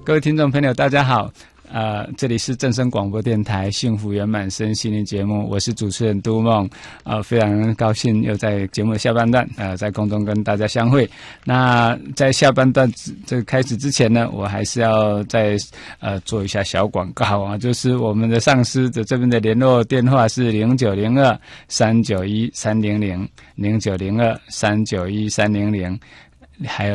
各位听众朋友，大家好。这里是正声广播电台幸福圆满身心灵节目，我是主持人都梦。非常高兴又在节目的下半段，在空中跟大家相会。那在下半段这开始之前呢，我还是要再做一下小广告啊，就是我们的上司的这边的联络电话是0902-391-300，0902-391-300，还有